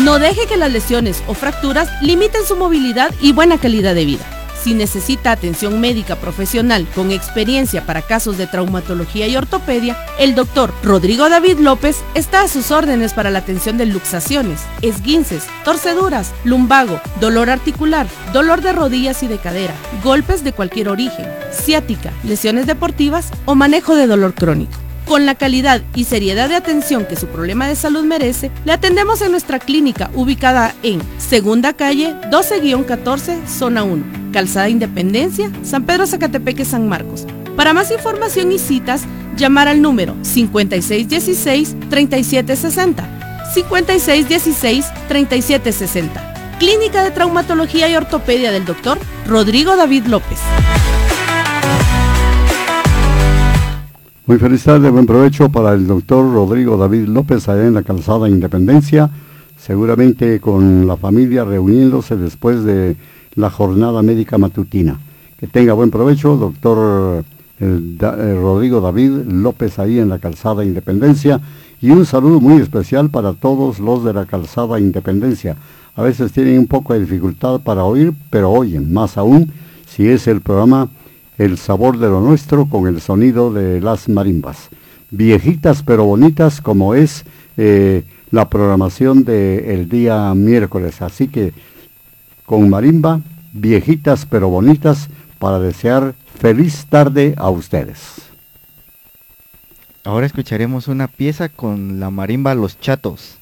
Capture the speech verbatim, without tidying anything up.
No deje que las lesiones o fracturas limiten su movilidad y buena calidad de vida. Si necesita atención médica profesional con experiencia para casos de traumatología y ortopedia, el doctor Rodrigo David López está a sus órdenes para la atención de luxaciones, esguinces, torceduras, lumbago, dolor articular, dolor de rodillas y de cadera, golpes de cualquier origen, ciática, lesiones deportivas o manejo de dolor crónico. Con la calidad y seriedad de atención que su problema de salud merece, le atendemos en nuestra clínica ubicada en Segunda Calle doce catorce, Zona uno, Calzada Independencia, San Pedro Zacatepeque, San Marcos. Para más información y citas, llamar al número cincuenta y seis dieciséis, treinta y siete sesenta, cincuenta y seis dieciséis, treinta y siete sesenta. Clínica de Traumatología y Ortopedia del doctor Rodrigo David López. Muy feliz tarde, buen provecho para el doctor Rodrigo David López allá en la Calzada Independencia, seguramente con la familia reuniéndose después de la jornada médica matutina. Que tenga buen provecho, doctor eh, da, eh, Rodrigo David López ahí en la Calzada Independencia, y un saludo muy especial para todos los de la Calzada Independencia. A veces tienen un poco de dificultad para oír, pero oyen, más aún si es el programa El Sabor de lo Nuestro con el sonido de las marimbas. Viejitas pero bonitas, como es eh, la programación del día miércoles. Así que con marimba, viejitas pero bonitas, para desear feliz tarde a ustedes. Ahora escucharemos una pieza con la marimba Los Chatos.